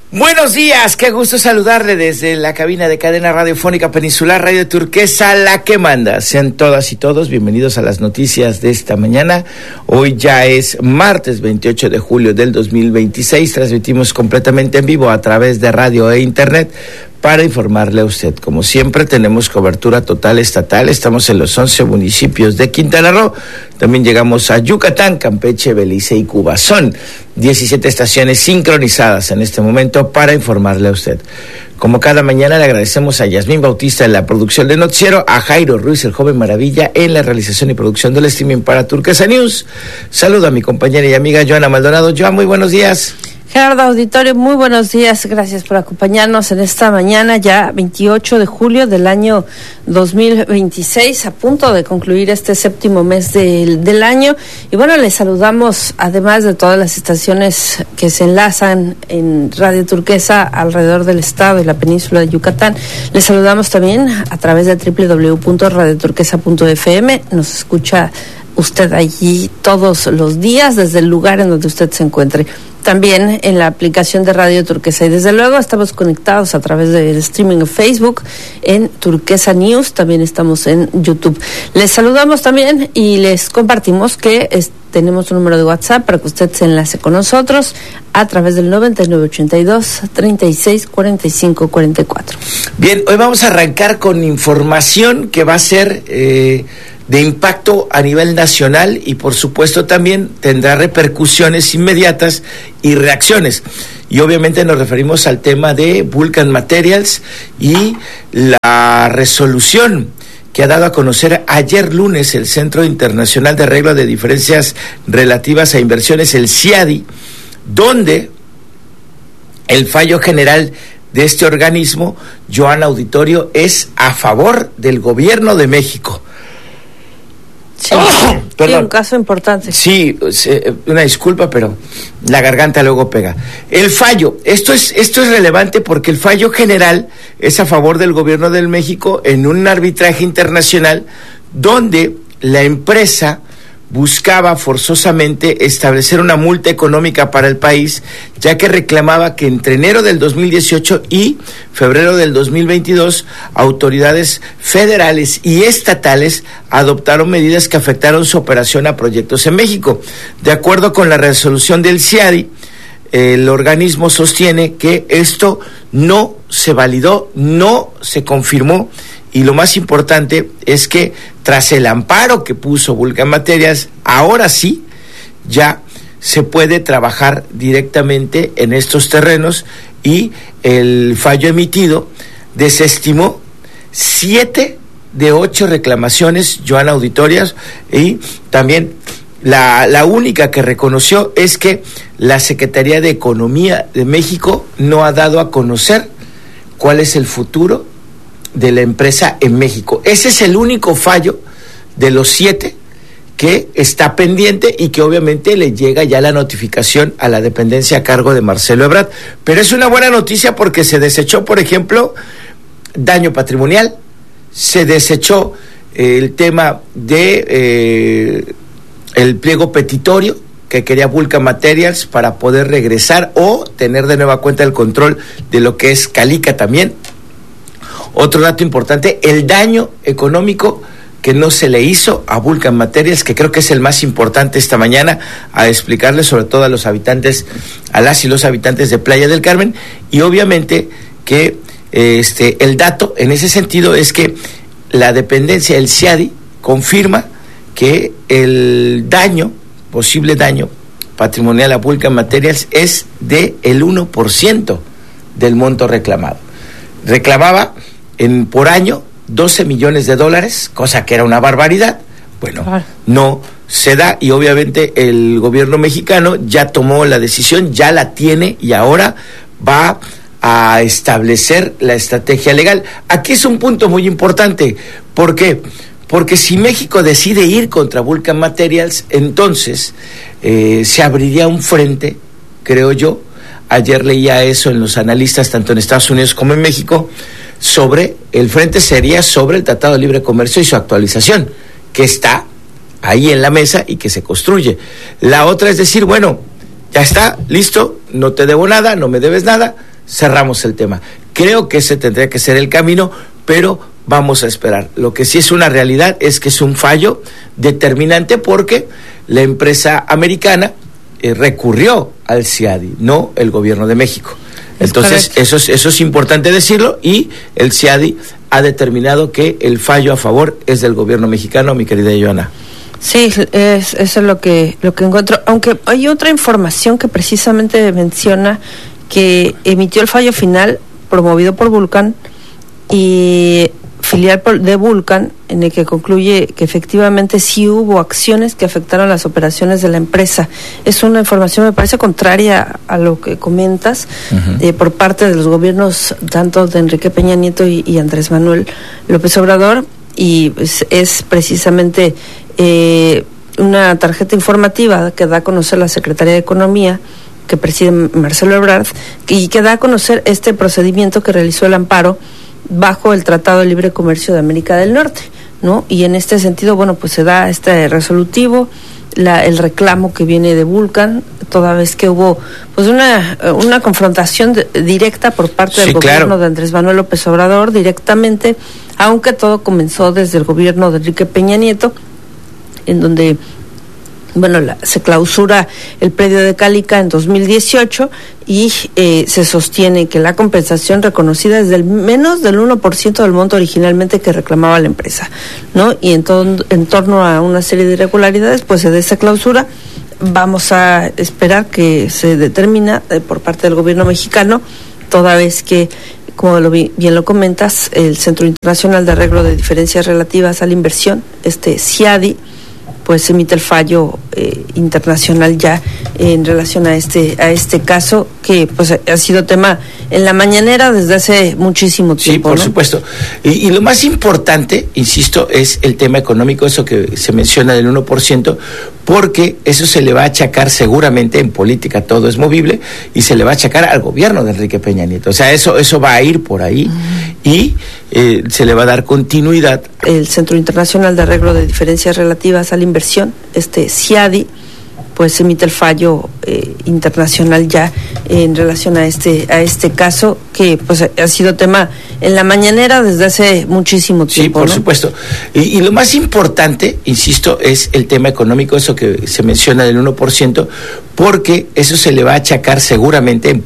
Buenos días, qué gusto saludarle desde la cabina de cadena radiofónica Peninsular Radio Turquesa, la que manda. Sean todas y todos bienvenidos a las noticias de esta mañana. Hoy ya es martes 28 de julio del 2026. Transmitimos completamente en vivo a través de radio e internet para informarle a usted. Como siempre, tenemos cobertura total estatal. Estamos en los 11 municipios de Quintana Roo. También llegamos a Yucatán, Campeche, Belice y Cuba. Son 17 estaciones sincronizadas en este momento para informarle a usted. Como cada mañana, le agradecemos a Yasmín Bautista en la producción del noticiero, a Jairo Ruiz, el joven maravilla, en la realización y producción del streaming para Turquesa News. Saludo a mi compañera y amiga Joana Maldonado. Joana, muy buenos días. Gerardo Auditorio, muy buenos días, gracias por acompañarnos en esta mañana, ya 28 de julio del año 2026, a punto de concluir este séptimo mes del año. Y bueno, les saludamos, además de todas las estaciones que se enlazan en Radio Turquesa alrededor del estado y la península de Yucatán. Les saludamos también a través de www.radioturquesa.fm, nos escucha usted allí todos los días desde el lugar en donde usted se encuentre. También en la aplicación de Radio Turquesa. Y desde luego estamos conectados a través del streaming de Facebook en Turquesa News. También estamos en YouTube. Les saludamos también y les compartimos que tenemos un número de WhatsApp para que usted se enlace con nosotros a través del 9982-364544. Bien, hoy vamos a arrancar con información que va a ser de impacto a nivel nacional y por supuesto también tendrá repercusiones inmediatas y reacciones. Y obviamente nos referimos al tema de Vulcan Materials y la resolución que ha dado a conocer ayer lunes el Centro Internacional de Arreglo de Diferencias Relativas a Inversiones, el CIADI, donde el fallo general de este organismo, Joana Auditorio, es a favor del gobierno de México. Sí, un caso importante. Sí, una disculpa, pero la garganta luego pega. El fallo, esto es relevante porque el fallo general es a favor del gobierno de México en un arbitraje internacional donde la empresa buscaba forzosamente establecer una multa económica para el país, ya que reclamaba que entre enero del 2018 y febrero del 2022, autoridades federales y estatales adoptaron medidas que afectaron su operación a proyectos en México. De acuerdo con la resolución del CIADI, el organismo sostiene que esto no se validó, no se confirmó, y lo más importante es que tras el amparo que puso Vulcan Materials, ahora sí ya se puede trabajar directamente en estos terrenos, y el fallo emitido desestimó 7 de 8 reclamaciones, Joana Auditorias, y también la única que reconoció es que la Secretaría de Economía de México no ha dado a conocer cuál es el futuro de la empresa en México. Ese es el único fallo de los 7 que está pendiente y que obviamente le llega ya la notificación a la dependencia a cargo de Marcelo Ebrard. Pero es una buena noticia porque se desechó, por ejemplo, daño patrimonial, se desechó el tema de el pliego petitorio que quería Vulcan Materials para poder regresar o tener de nueva cuenta el control de lo que es Calica también. Otro dato importante, el daño económico que no se le hizo a Vulcan Materials, que creo que es el más importante esta mañana, a explicarle sobre todo a los habitantes, a las y los habitantes de Playa del Carmen, y obviamente que el dato en ese sentido es que la dependencia del CIADI confirma que el posible daño patrimonial a Vulcan Materials es de el 1% del monto reclamado. Reclamaba por año $12 millones, cosa que era una barbaridad. Bueno, no se da, y obviamente el gobierno mexicano ya tomó la decisión, ya la tiene, y ahora va a establecer la estrategia legal. Aquí es un punto muy importante. ¿Por qué? Porque si México decide ir contra Vulcan Materials, entonces se abriría un frente, creo yo. Ayer leía eso en los analistas, tanto en Estados Unidos como en México, el frente sería sobre el Tratado de Libre Comercio y su actualización, que está ahí en la mesa y que se construye. La otra es decir, bueno, ya está, listo, no te debo nada, no me debes nada, cerramos el tema. Creo que ese tendría que ser el camino, pero vamos a esperar. Lo que sí es una realidad es que es un fallo determinante porque la empresa americana recurrió al CIADI, no el gobierno de México. Entonces, eso es importante decirlo, y el CIADI ha determinado que el fallo a favor es del gobierno mexicano, mi querida Joana. Sí, eso es lo que encuentro, aunque hay otra información que precisamente menciona que emitió el fallo final promovido por Vulcan y filial de Vulcan, en el que concluye que efectivamente sí hubo acciones que afectaron las operaciones de la empresa. Es una información, me parece, contraria a lo que comentas, por parte de los gobiernos tanto de Enrique Peña Nieto y Andrés Manuel López Obrador, y es precisamente una tarjeta informativa que da a conocer la Secretaría de Economía, que preside Marcelo Ebrard, y que da a conocer este procedimiento que realizó el amparo bajo el Tratado de Libre Comercio de América del Norte, ¿no? Y en este sentido, bueno, pues se da este resolutivo, el reclamo que viene de Vulcan, toda vez que hubo pues una confrontación directa por parte del gobierno de Andrés Manuel López Obrador directamente, aunque todo comenzó desde el gobierno de Enrique Peña Nieto, en donde se clausura el predio de Cálica en 2018 y se sostiene que la compensación reconocida es del menos del 1% del monto originalmente que reclamaba la empresa, ¿no? Y en torno a una serie de irregularidades, pues se da esa clausura. Vamos a esperar que se determina por parte del gobierno mexicano, toda vez que, como bien lo comentas, el Centro Internacional de Arreglo de Diferencias Relativas a la Inversión, CIADI, pues emite el fallo internacional ya en relación a este caso, que pues ha sido tema en la mañanera desde hace muchísimo tiempo. Sí, por supuesto. Y lo más importante, insisto, es el tema económico, eso que se menciona del 1%, porque eso se le va a achacar seguramente, en política todo es movible, y se le va a achacar al gobierno de Enrique Peña Nieto. O sea, eso va a ir por ahí, y se le va a dar continuidad. El Centro Internacional de Arreglo de Diferencias Relativas a la Inversión, CIADI, pues emite el fallo internacional ya en relación a este caso, que pues ha sido tema en la mañanera desde hace muchísimo tiempo. Sí, por supuesto. Y lo más importante, insisto, es el tema económico, eso que se menciona del 1%, porque eso se le va a achacar seguramente, en